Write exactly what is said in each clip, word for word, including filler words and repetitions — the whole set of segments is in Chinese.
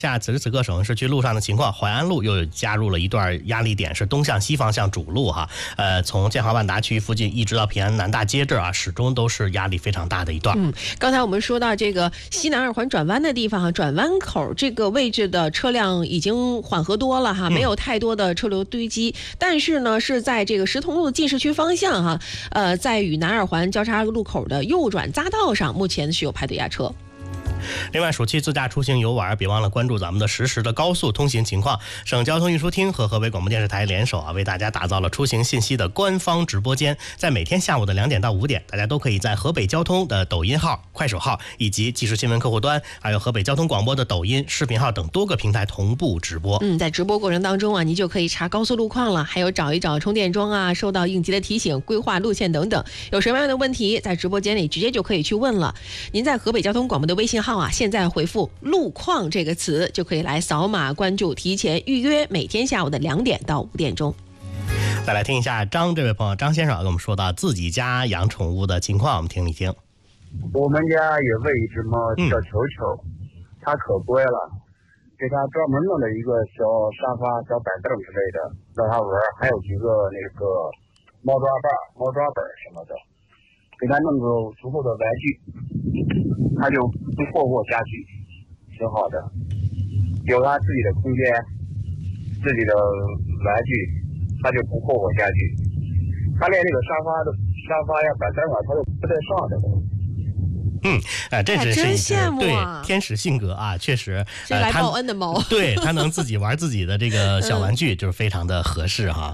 下此时此刻首尔市区路上的情况，淮安路又有加入了一段压力点，是东向西方向主路哈，呃，从建华万达区附近一直到平安南大街这儿啊，始终都是压力非常大的一段。 嗯，刚才我们说到这个西南二环转弯的地方哈，转弯口这个位置的车辆已经缓和多了哈，没有太多的车流堆积，嗯、但是呢是在这个石桐路进市区方向哈，呃，在与南二环交叉路口的右转匝道上，目前是有排队压车。 另外，暑期自驾出行游玩，别忘了关注咱们的实时的高速通行情况。省交通运输厅和河北广播电视台联手啊，为大家打造了出行信息的官方直播间。在每天下午的两点到五点，大家都可以在河北交通的抖音号、快手号以及即时新闻客户端，还有河北交通广播的抖音、视频号等多个平台同步直播。 嗯，在直播过程当中啊，你就可以查高速路况了，还有找一找充电桩啊，收到应急的提醒、规划路线等等。有什么样的问题，在直播间里直接就可以去问了。您在河北交通广播的微信号啊，现在回复路况这个词，就可以来扫码关注，提前预约每天下午的两点到五点钟。 再来听一下张这位朋友张先生跟我们说到自己家养宠物的情况，我们听一听。 我们家有喂一只猫叫球球，它可乖了，给它专门弄了一个小沙发、小板凳之类的让它玩，还有几个那个猫抓板、猫抓板什么的，给它弄个足够的玩具，它就不霍霍家具，挺好的，有它自己的空间，自己的玩具，它就不霍霍家具。它连那个沙发的沙发呀、板凳啊，它都不带上的。 嗯，呃，这只是一只、 啊、 对天使性格啊，确实， 是来报恩的猫， 呃、对它能自己玩自己的这个小玩具，就是非常的合适哈。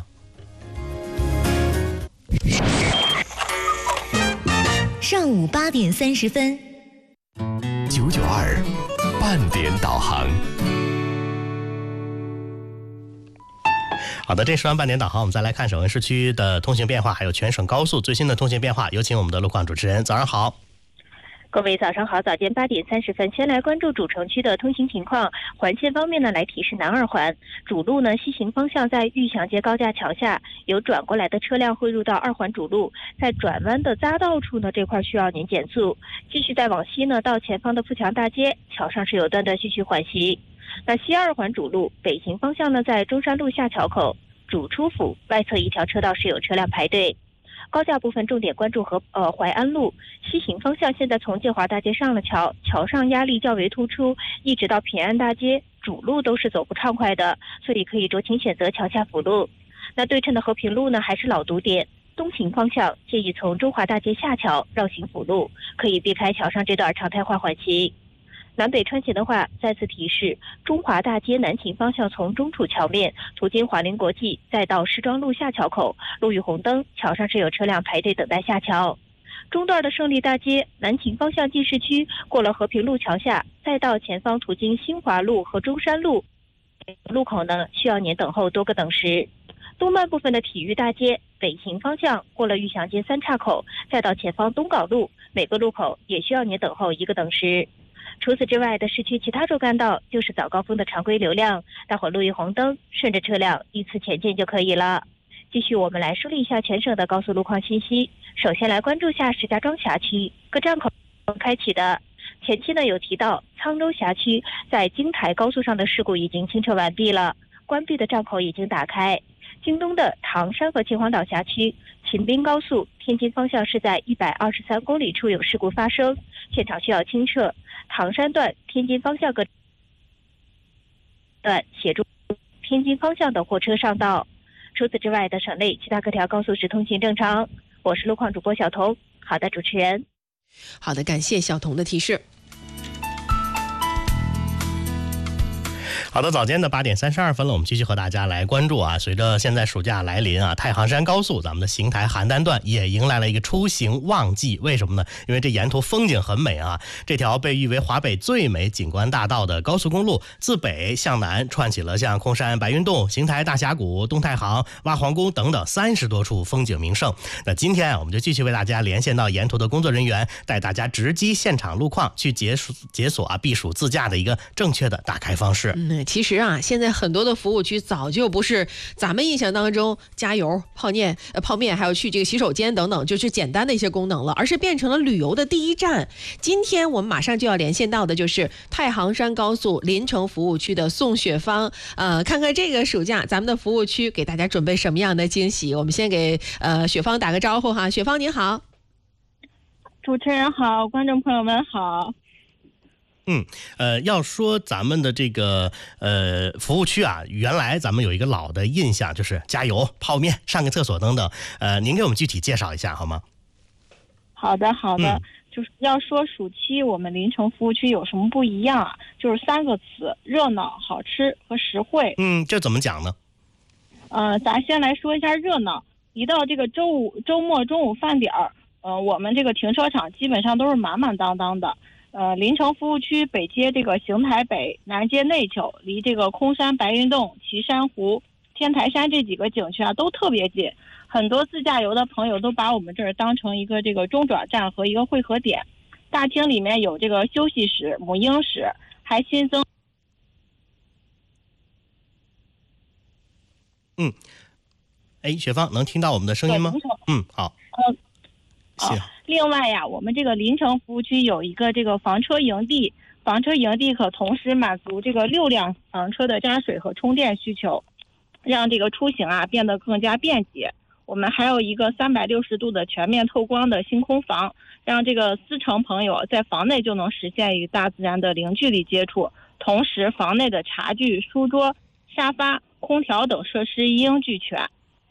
上午八点三十分， 九九二半点导航。 好的，这说完半点导航，我们再来看首尔市区的通行变化，还有全省高速最新的通行变化。有请我们的路况主持人，早上好。 各位早上好，早间八点三十分，先来关注主城区的通行情况。环线方面呢，来提示南二环主路呢，西行方向在玉祥街高架桥下有转过来的车辆汇入到二环主路，在转弯的匝道处呢，这块需要您减速。继续再往西呢，到前方的富强大街桥上是有断断续续缓行。那西二环主路北行方向呢，在中山路下桥口主出府外侧一条车道是有车辆排队。高架部分重点关注和呃淮安路西行方向，现在从建华大街上了桥，桥上压力较为突出，一直到平安大街主路都是走不畅快的，所以可以酌情选择桥下辅路。那对称的和平路呢，还是老堵点，东行方向建议从中华大街下桥绕行辅路，可以避开桥上这段常态化缓行。南北穿行的话，再次提示中华大街南行方向从中储桥面途经华林国际，再到石庄路下桥口，路遇红灯，桥上是有车辆排队等待下桥。中段的胜利大街南行方向进市区，过了和平路桥下，再到前方途经新华路和中山路路口呢，需要您等候多个等时。东段部分的体育大街北行方向，过了玉祥街三岔口，再到前方东港路，每个路口也需要您等候一个等时。除此之外的市区其他主干道就是早高峰的常规流量，待会路遇红灯，顺着车辆依次前进就可以了。继续我们来梳理一下全省的高速路况信息。首先来关注下石家庄辖区各站口开启的。前期呢有提到沧州辖区在京台高速上的事故已经清撤完毕了，关闭的站口已经打开。京东的唐山和秦皇岛辖区秦滨高速天津方向是在一百二十三公里处有事故发生，现场需要清撤。唐山段天津方向各段协助天津方向的货车上道。除此之外的省内其他各条高速直通行正常。我是路况主播小彤。好的，主持人。 好的，感谢小彤的提示。 好的，早间的八点三十二分了，我们继续和大家来关注啊。随着现在暑假来临啊，太行山高速咱们的邢台邯郸段也迎来了一个出行旺季。为什么呢？因为这沿途风景很美啊。这条被誉为华北最美景观大道的高速公路，自北向南串起了像空山白云洞、邢台大峡谷、东太行、挖皇宫等等三十多处风景名胜。那今天啊，我们就继续为大家连线到沿途的工作人员，带大家直击现场路况，去解锁解锁啊避暑自驾的一个正确的打开方式。 嗯， 其实啊，现在很多的服务区早就不是咱们印象当中加油、泡面、呃泡面，还有去这个洗手间等等，就是简单的一些功能了，而是变成了旅游的第一站。今天我们马上就要连线到的就是太行山高速临城服务区的宋雪芳，呃，看看这个暑假咱们的服务区给大家准备什么样的惊喜。我们先给呃雪芳打个招呼哈，雪芳您好。 主持人好，观众朋友们好。 嗯，呃，要说咱们的这个呃服务区啊，原来咱们有一个老的印象，就是加油、泡面、上个厕所等等。呃，您给我们具体介绍一下好吗？ 好的，好的。嗯，就是要说暑期我们临城服务区有什么不一样啊？就是三个词：热闹、好吃和实惠。 嗯，这怎么讲呢？ 呃，咱先来说一下热闹。一到这个周五周末中午饭点儿，呃，我们这个停车场基本上都是满满当当的。呃，临城服务区北接这个邢台北，南接内丘，离这个空山、白云洞、岐山湖、天台山这几个景区啊都特别近。很多自驾游的朋友都把我们这儿当成一个这个中转站和一个汇合点。大厅里面有这个休息室、母婴室，还新增。 嗯，哎，雪芳能听到我们的声音吗？嗯，好。 呃行。 啊，另外呀，我们这个临城服务区有一个这个房车营地，房车营地可同时满足这个六辆房车的加水和充电需求，让这个出行啊变得更加便捷。我们还有一个三百六十度的全面透光的星空房，让这个思城朋友在房内就能实现与大自然的零距离接触。同时，房内的茶具、书桌、沙发、空调等设施一应俱全。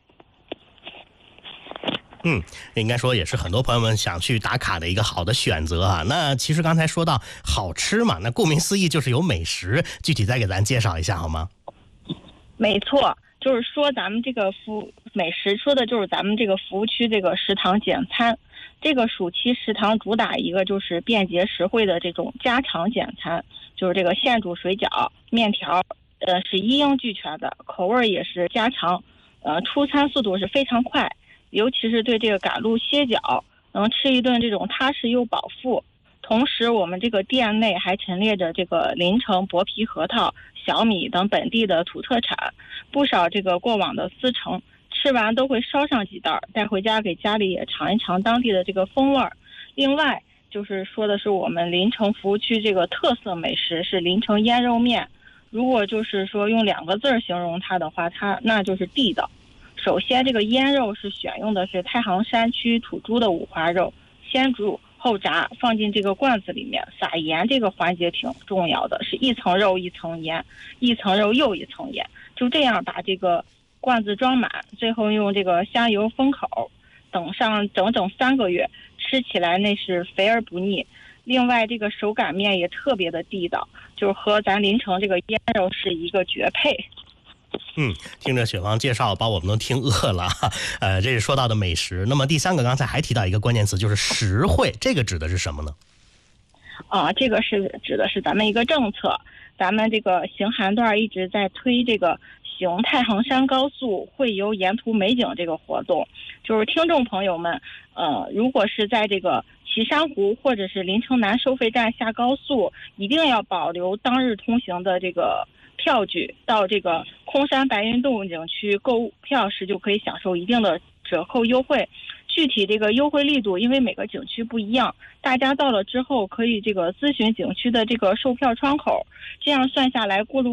嗯，应该说也是很多朋友们想去打卡的一个好的选择啊。那其实刚才说到好吃嘛，那顾名思义就是有美食，具体再给咱介绍一下好吗？ 没错，就是说咱们这个服美食说的就是咱们这个服务区这个食堂简餐。这个暑期食堂主打一个就是便捷实惠的这种家常简餐，就是这个现煮水饺、面条，呃是一应俱全的，口味也是家常，呃出餐速度是非常快。尤其是对这个赶路歇脚，能吃一顿这种踏实又饱腹。同时，我们这个店内还陈列着这个临城薄皮核桃、小米等本地的土特产，不少这个过往的司城吃完都会捎上几袋，带回家给家里也尝一尝当地的这个风味儿。另外，就是说的是我们临城服务区这个特色美食是临城腌肉面。如果就是说用两个字形容它的话，它那就是地道。首先，这个腌肉是选用的是太行山区土猪的五花肉，先煮后炸，放进这个罐子里面，撒盐这个环节挺重要的，是一层肉一层盐，一层肉又一层盐，就这样把这个罐子装满，最后用这个香油封口，等上整整三个月，吃起来那是肥而不腻。另外，这个手擀面也特别的地道，就是和咱临城这个腌肉是一个绝配。 嗯，听着雪芳介绍，把我们都听饿了。呃，这是说到的美食。那么第三个，刚才还提到一个关键词，就是实惠，这个指的是什么呢？ 啊，这个是指的是咱们一个政策，咱们这个行韩段一直在推这个行太行山高速会游沿途美景这个活动，就是听众朋友们，呃，如果是在这个岐山湖或者是临城南收费站下高速，一定要保留当日通行的这个票据，到这个空山白云洞景区购票时就可以享受一定的折扣优惠。具体这个优惠力度因为每个景区不一样，大家到了之后可以这个咨询景区的这个售票窗口，这样算下来过路